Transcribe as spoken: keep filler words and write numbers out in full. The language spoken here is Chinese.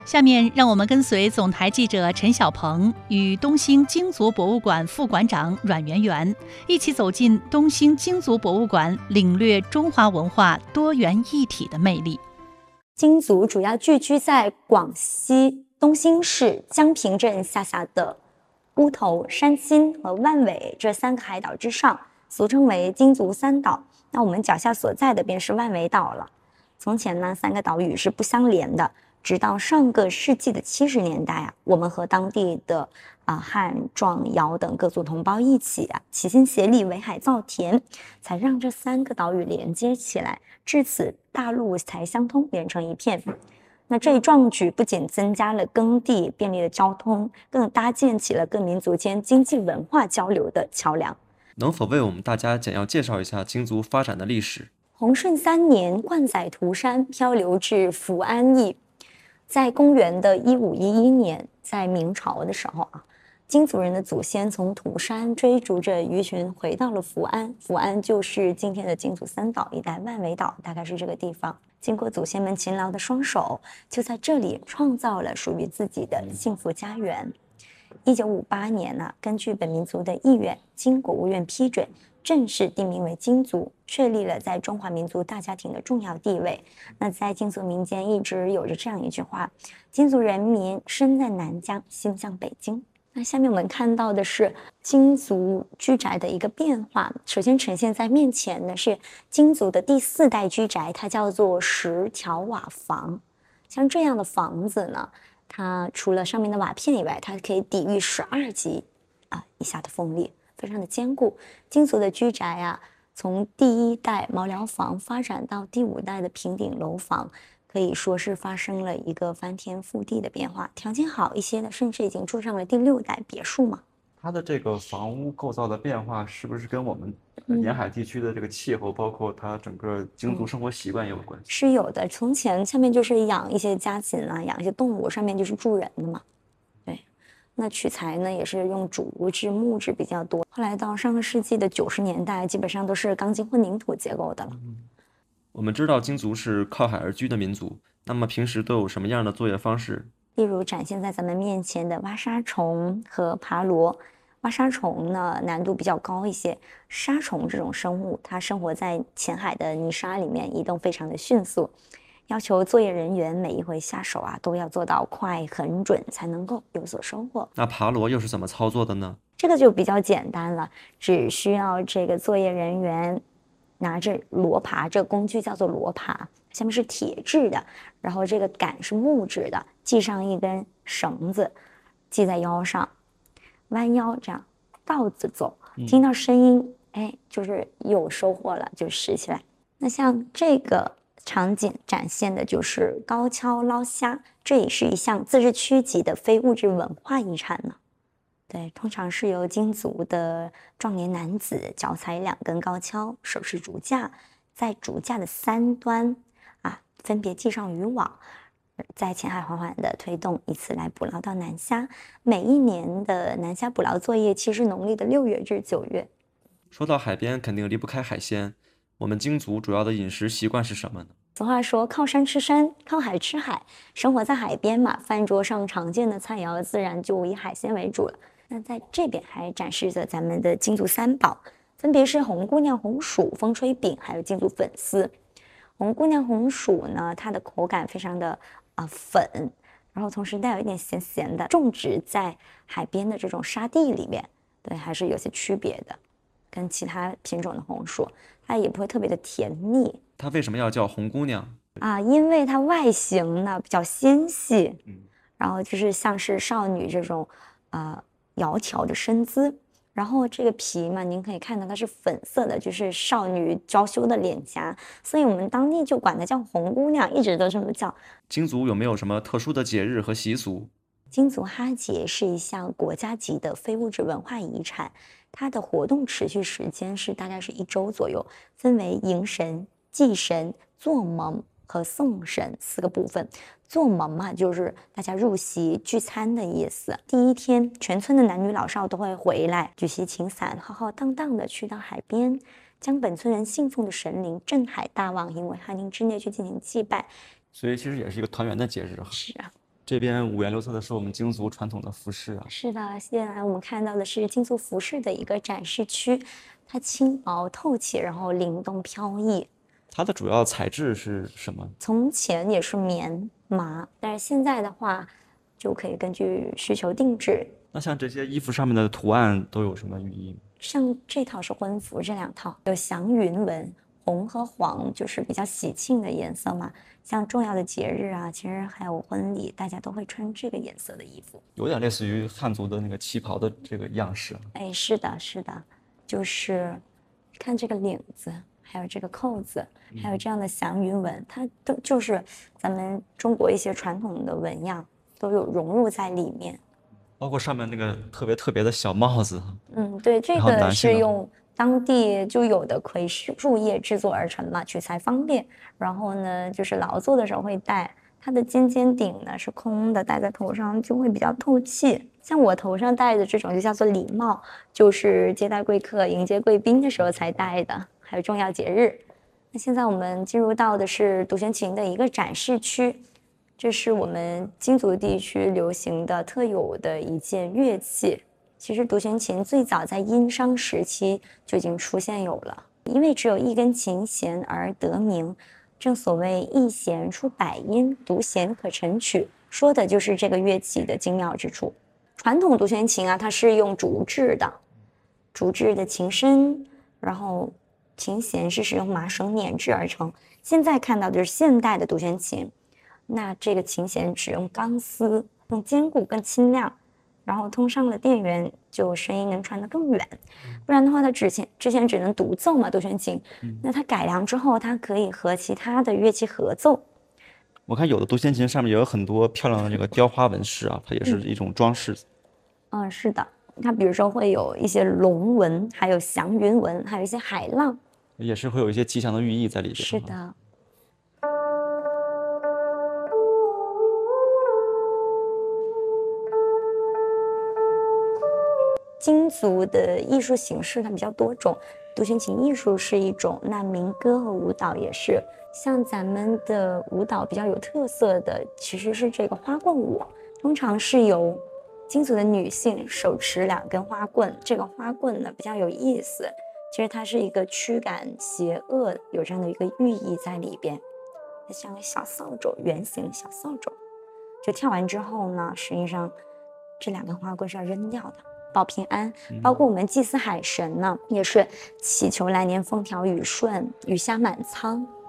下面让我们跟随总台记者陈晓鹏与东兴京族博物馆副馆长阮媛媛一起走进东兴京族博物馆，领略中华文化多元一体的魅力。 京族主要聚居在广西东兴市江平镇下辖的乌头、山新和万尾这三个海岛之上，俗称为京族三岛。那我们脚下所在的便是万尾岛了。从前呢，三个岛屿是不相连的。直到上个世纪的七十年代啊，我们和当地的啊、呃、汉、壮、瑶等各族同胞一起啊，齐心协力围海造田，才让这三个岛屿连接起来，至此大陆才相通，连成一片。那这一壮举不仅增加了耕地，便利了交通，更搭建起了各民族间经济文化交流的桥梁。 能否为我们大家简要介绍一下京族发展的历史？ 洪顺三年，冠载涂山，漂流至福安邑。在公元的一五一一年，在明朝的时候啊，京族人的祖先从涂山追逐着鱼群回到了福安，福安就是今天的京族三岛一带，万尾岛大概是这个地方。经过祖先们勤劳的双手，就在这里创造了属于自己的幸福家园。一九五八年呢、啊，根据本民族的意愿，经国务院批准，正式定名为京族，确立了在中华民族大家庭的重要地位。那在京族民间一直有着这样一句话：京族人民身在南疆，心向北京。那下面我们看到的是京族居宅的一个变化。首先呈现在面前的是京族的第四代居宅，它叫做十条瓦房。像这样的房子呢，它除了上面的瓦片以外，它可以抵御十二级啊以下的风力，非常的坚固。京族的居宅啊，从第一代茅寮房发展到第五代的平顶楼房，可以说是发生了一个翻天覆地的变化。条件好一些的，甚至已经住上了第六代别墅嘛。 它的这个房屋构造的变化，是不是跟我们沿海地区的这个气候，嗯、包括它整个京族生活习惯也有关系？ 是有的。从前下面就是养一些家禽啊，养一些动物，上面就是住人的嘛。对，那取材呢也是用竹制、木质比较多。后来到上个世纪的九十年代，基本上都是钢筋混凝土结构的了。 嗯我们知道京族是靠海而居的民族，那么平时都有什么样的作业方式？ 例如展现在咱们面前的挖沙虫和爬螺。挖沙虫呢难度比较高一些，沙虫这种生物它生活在浅海的泥沙里面，移动非常的迅速，要求作业人员每一回下手啊都要做到快很准，才能够有所收获。 那爬螺又是怎么操作的呢？ 这个就比较简单了，只需要这个作业人员拿着螺耙，这个工具叫做螺耙，下面是铁制的，然后这个杆是木质的，系上一根绳子，系在腰上，弯腰这样倒着走，听到声音，哎，就是有收获了，就拾起来。那像这个场景展现的就是高跷捞虾，这也是一项自治区级的非物质文化遗产呢。对，通常是由京族的壮年男子脚踩两根高跷，手持竹架，在竹架的三端啊分别系上渔网，在浅海缓缓的推动，以此来捕捞到南虾。每一年的南虾捕捞作业期是农历的六月至九月。 说到海边，肯定离不开海鲜。我们京族主要的饮食习惯是什么呢？ 俗话说靠山吃山，靠海吃海，生活在海边嘛，饭桌上常见的菜肴自然就以海鲜为主了。那在这边还展示着咱们的京族三宝，分别是红姑娘红薯、风吹饼，还有京族粉丝。红姑娘红薯呢，它的口感非常的啊、呃、粉，然后同时带有一点咸咸的，种植在海边的这种沙地里面，对，还是有些区别的，跟其他品种的红薯，它也不会特别的甜腻。 它为什么要叫红姑娘啊？因为它外形呢比较纤细，嗯，然后就是像是少女这种呃窈窕的身姿。然后这个皮嘛，您可以看到它是粉色的，就是少女娇羞的脸颊，所以我们当地就管它叫红姑娘，一直都这么叫。 京族有没有什么特殊的节日和习俗？ 京族哈节是一项国家级的非物质文化遗产，它的活动持续时间是大概是一周左右，分为迎神、祭神、做盟和送神四个部分。做盟嘛，就是大家入席聚餐的意思。第一天，全村的男女老少都会回来，举旗请伞，浩浩荡荡的去到海边，将本村人信奉的神灵镇海大王引为汉宁之内去进行祭拜。 所以其实也是一个团圆的节日哈。 是啊。 这边五颜六色的是我们京族传统的服饰啊。 是的，现在我们看到的是京族服饰的一个展示区，它轻薄透气，然后灵动飘逸。 它的主要材质是什么？ 从前也是棉麻，但是现在的话就可以根据需求定制。 那像这些衣服上面的图案都有什么寓意吗？ 像这套是婚服，这两套有祥云纹，红和黄就是比较喜庆的颜色嘛。像重要的节日啊，其实还有婚礼，大家都会穿这个颜色的衣服， 有点类似于汉族的那个旗袍的这个样式。 哎，是的，是的，就是看这个领子，还有这个扣子，还有这样的祥云纹，它都就是咱们中国一些传统的纹样都有融入在里面。 包括上面那个特别特别的小帽子。 嗯，对，这个是用当地就有的葵树叶制作而成嘛，取材方便。然后呢，就是劳作的时候会戴。它的尖尖顶呢是空的，戴在头上就会比较透气。像我头上戴的这种就叫做礼帽，就是接待贵客、迎接贵宾的时候才戴的，还有重要节日。那现在我们进入到的是独弦琴的一个展示区。这是我们京族地区流行的特有的一件乐器。其实独弦琴最早在殷商时期就已经出现有了，因为只有一根琴弦而得名。正所谓一弦出百音，独弦可成曲，说的就是这个乐器的精妙之处。传统独弦琴啊，它是用竹制的，竹制的琴身，然后琴弦是使用麻绳捻制而成。现在看到的是现代的独弦琴。那这个琴弦使用钢丝，更坚固、更轻量，然后通上了电源，就声音能传得更远。不然的话，它之前之前只能独奏嘛，独弦琴。那它改良之后，它可以和其他的乐器合奏。 我看有的独弦琴上面也有很多漂亮的这个雕花纹饰啊，它也是一种装饰。 嗯，嗯是的，它比如说会有一些龙纹，还有祥云纹，还有一些海浪， 也是会有一些吉祥的寓意在里边。 是的。京族的艺术形式它比较多种，独弦琴艺术是一种，那民歌和舞蹈也是。像咱们的舞蹈比较有特色的其实是这个花棍舞，通常是由京族的女性手持两根花棍，这个花棍呢比较有意思，其实它是一个驱赶邪恶，有这样的一个寓意在里边。它像个小扫帚，圆形的小扫帚，就跳完之后呢，实际上这两根花棍是要扔掉的，保平安。包括我们祭祀海神呢，也是祈求来年风调雨顺、雨下满仓。